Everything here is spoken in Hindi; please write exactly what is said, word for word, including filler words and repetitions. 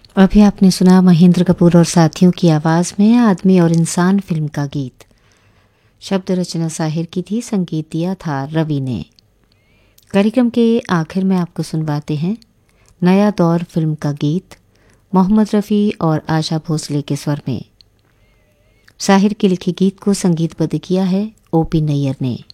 अभी आपने सुना महेंद्र कपूर और साथियों की आवाज़ में आदमी और इंसान फिल्म का गीत। शब्द रचना साहिर की थी, संगीत दिया था रवि ने। कार्यक्रम के आखिर में आपको सुनवाते हैं नया दौर फिल्म का गीत, मोहम्मद रफ़ी और आशा भोसले के स्वर में। साहिर के लिखे गीत को संगीतबद्ध किया है ओ पी नैयर ने।